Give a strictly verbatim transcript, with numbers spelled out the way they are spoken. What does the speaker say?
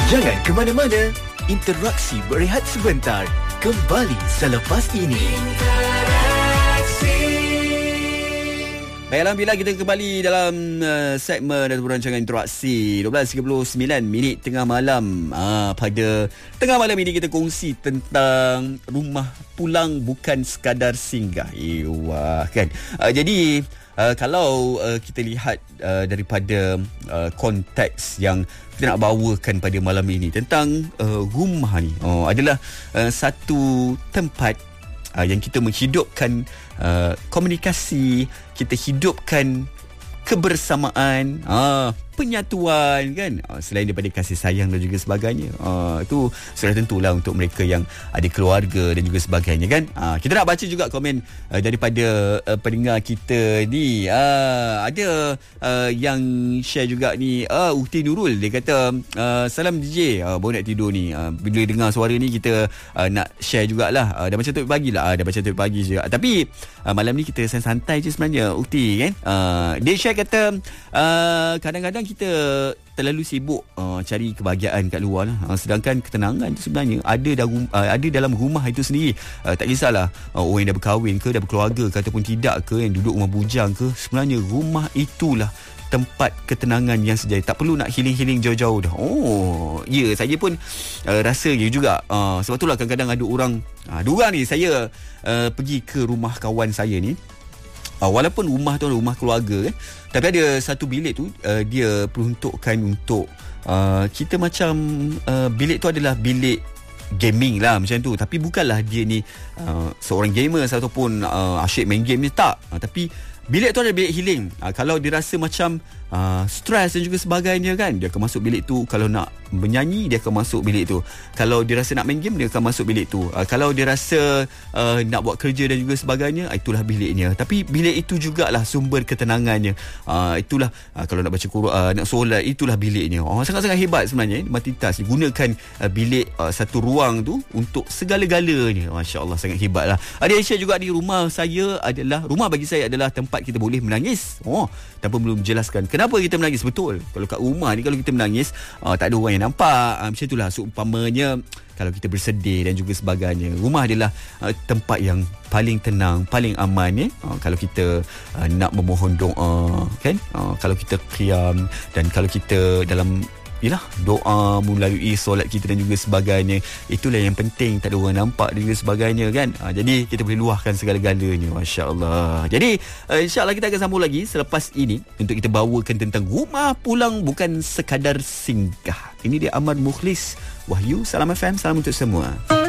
Jangan ke mana-mana. Interaksi berehat sebentar. Kembali selepas ini. Baik, Alhamdulillah kita kembali dalam uh, segmen dan perancangan interaksi. dua belas tiga puluh sembilan minit tengah malam. Ah, pada tengah malam ini kita kongsi tentang rumah pulang bukan sekadar singgah. Ewa, kan. Uh, jadi uh, kalau uh, kita lihat uh, daripada uh, konteks yang kita nak bawakan pada malam ini tentang uh, rumah ni, oh, adalah uh, satu tempat uh, yang kita menghidupkan uh, komunikasi, kita hidupkan kebersamaan, uh, penyatuan, kan, uh, selain daripada kasih sayang dan juga sebagainya. Uh, itu sudah tentulah untuk mereka yang ada keluarga dan juga sebagainya, kan. Uh, kita nak baca juga komen uh, daripada uh, pendengar kita ni. Uh, ada uh, yang share juga ni, uh, Uhti Nurul, dia kata uh, salam D J, uh, baru nak tidur ni, uh, bila dengar suara ni kita uh, nak share jugalah. Uh, dah macam topik pagi lah, uh, dah macam topik pagi juga. Tapi uh, malam ni kita santai je sebenarnya, Uhti, kan. Uh, dia share kata uh, kadang-kadang kita terlalu sibuk uh, cari kebahagiaan kat luar lah. Uh, sedangkan ketenangan tu sebenarnya ada dalam, uh, ada dalam rumah itu sendiri. Uh, tak kisahlah uh, orang yang dah berkahwin ke, dah berkeluarga ke, ataupun tidak ke, yang duduk rumah bujang ke, sebenarnya rumah itulah tempat ketenangan yang sejati. Tak perlu nak healing-healing jauh-jauh dah. Oh, ya, saya pun uh, rasa ya juga. Uh, sebab itulah kadang-kadang ada orang, uh, ada orang ni, saya uh, pergi ke rumah kawan saya ni. Uh, walaupun rumah tu adalah rumah keluarga, kan, tapi ada satu bilik tu uh, dia peruntukkan untuk uh, kita macam uh, bilik tu adalah bilik gaming lah macam tu. Tapi bukanlah dia ni uh, seorang gamer ataupun uh, asyik main game ni, tak. Uh, tapi bilik tu adalah bilik healing. Uh, kalau dia rasa macam uh, stres dan juga sebagainya, kan, dia akan masuk bilik tu. Kalau nak menyanyi, dia akan masuk bilik tu. Kalau dia rasa nak main game, dia akan masuk bilik tu. Uh, kalau dia rasa uh, nak buat kerja dan juga sebagainya, itulah biliknya. Tapi bilik itu jugalah sumber ketenangannya. Uh, itulah uh, kalau nak baca Quran, uh, nak solat, itulah biliknya. Oh, sangat-sangat hebat sebenarnya, eh, multitask. Gunakan uh, bilik uh, satu ruang tu untuk segala-galanya. Masya Allah, sangat hebat lah. Ada yang share juga di rumah saya adalah, rumah bagi saya adalah tempat kita boleh menangis. Oh, tanpa belum menjelaskan kenapa kita menangis. Betul, kalau kat rumah ni, kalau kita menangis, uh, tak ada orang yang nampak. Uh, macam itulah seumpamanya kalau kita bersedih dan juga sebagainya. Rumah adalah uh, tempat yang paling tenang, paling aman, eh? uh, kalau kita uh, nak memohon doa, kan, uh, kalau kita qiyam, dan kalau kita dalam yalah doa melalui solat kita dan juga sebagainya. Itulah yang penting, tak ada orang nampak dan juga sebagainya, kan. Ha, jadi kita boleh luahkan segala-galanya. Masya-Allah. Jadi uh, insya-Allah kita akan sambung lagi selepas ini untuk kita bawakan tentang rumah pulang bukan sekadar singgah. Ini dia Ahmad Mukhlis Wahyu. Salam F M, salam untuk semua.